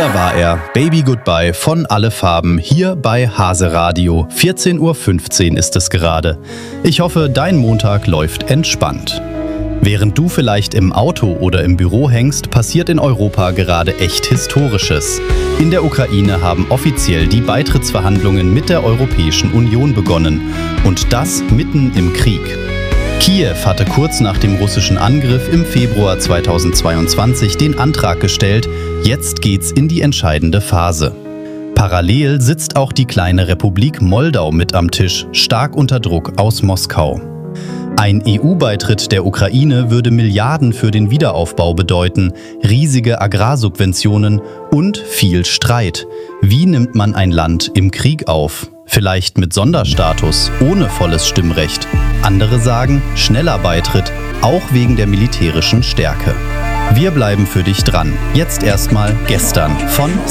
Da war er, Baby Goodbye von Alle Farben, hier bei Hase Radio. 14:15 Uhr ist es gerade. Ich hoffe, dein Montag läuft entspannt. Während du vielleicht im Auto oder im Büro hängst, passiert in Europa gerade echt Historisches. In der Ukraine haben offiziell die Beitrittsverhandlungen mit der Europäischen Union begonnen. Und das mitten im Krieg. Kiew hatte kurz nach dem russischen Angriff im Februar 2022 den Antrag gestellt, jetzt geht's in die entscheidende Phase. Parallel sitzt auch die kleine Republik Moldau mit am Tisch, stark unter Druck aus Moskau. Ein EU-Beitritt der Ukraine würde Milliarden für den Wiederaufbau bedeuten, riesige Agrarsubventionen und viel Streit. Wie nimmt man ein Land im Krieg auf? Vielleicht mit Sonderstatus, ohne volles Stimmrecht. Andere sagen, schneller Beitritt, auch wegen der militärischen Stärke. Wir bleiben für dich dran. Jetzt erstmal gestern von